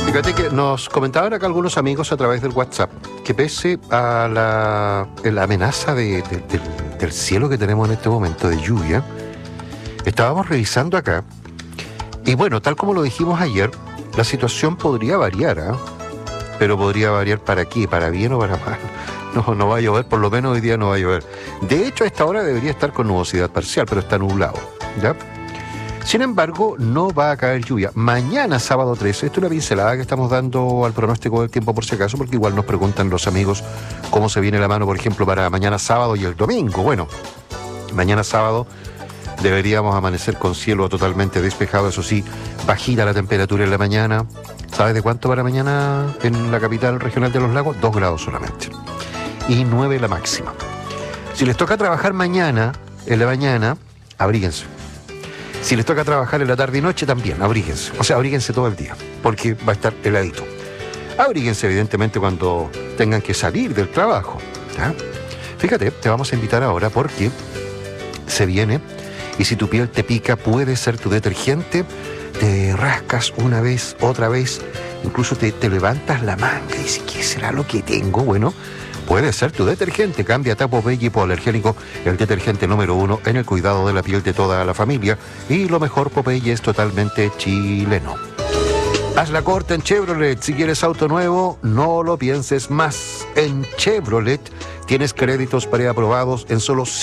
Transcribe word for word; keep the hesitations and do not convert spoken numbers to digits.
Fíjate que nos comentaban acá algunos amigos a través del WhatsApp que pese a la, la amenaza de, de, de, del cielo que tenemos en este momento de lluvia, estábamos revisando acá y bueno, tal como lo dijimos ayer, la situación podría variar, ¿eh? Pero podría variar para qué, para bien o para mal. No, no va a llover, por lo menos hoy día no va a llover. De hecho, a esta hora debería estar con nubosidad parcial, pero está nublado, ¿ya? Sin embargo, no va a caer lluvia. Mañana, sábado trece, esto es una pincelada que estamos dando al pronóstico del tiempo por si acaso, porque igual nos preguntan los amigos cómo se viene la mano, por ejemplo, para mañana sábado y el domingo. Bueno, mañana sábado deberíamos amanecer con cielo totalmente despejado, eso sí, bajita la temperatura en la mañana. ¿Sabes de cuánto para mañana en la capital regional de los lagos? Dos grados solamente. Y nueve la máxima. Si les toca trabajar mañana, en la mañana, abríguense. Si les toca trabajar en la tarde y noche, también, abríguense. O sea, abríguense todo el día, porque va a estar heladito. Abríguense, evidentemente, cuando tengan que salir del trabajo, ¿ya? Fíjate, te vamos a invitar ahora porque se viene, y si tu piel te pica, puede ser tu detergente. Te rascas una vez, otra vez, incluso te, te levantas la manga y dices, ¿qué será lo que tengo? Bueno, puede ser tu detergente. Cámbiate a Popeye hipoalergénico, el detergente número uno en el cuidado de la piel de toda la familia. Y lo mejor, Popeye es totalmente chileno. Haz la corta en Chevrolet. Si quieres auto nuevo, no lo pienses más. En Chevrolet tienes créditos preaprobados en solo